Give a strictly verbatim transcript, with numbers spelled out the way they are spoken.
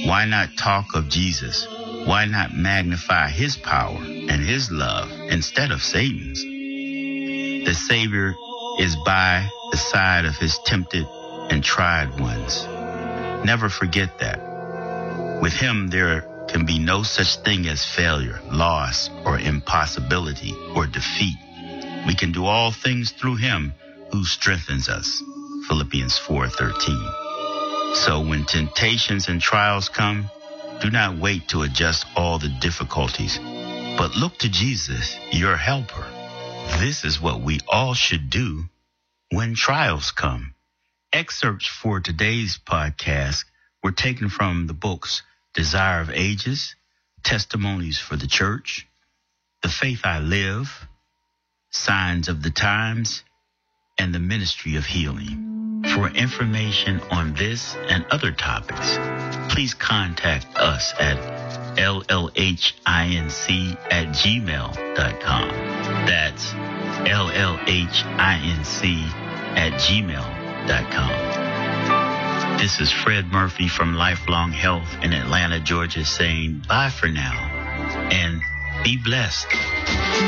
Why not talk of Jesus? Why not magnify his power and his love instead of Satan's? The Savior is by the side of his tempted and tried ones. Never forget that. With him, there can be no such thing as failure, loss, or impossibility, or defeat. We can do all things through him who strengthens us. Philippians four thirteen. So when temptations and trials come, do not wait to adjust all the difficulties, but look to Jesus, your helper. This is what we all should do when trials come. Excerpts for today's podcast were taken from the books Desire of Ages, Testimonies for the Church, The Faith I Live, Signs of the Times, and The Ministry of Healing. For information on this and other topics, please contact us at L L H I N C at gmail dot com. That's L L H I N C at gmail dot com. This is Fred Murphy from Lifelong Health in Atlanta, Georgia, saying bye for now and be blessed.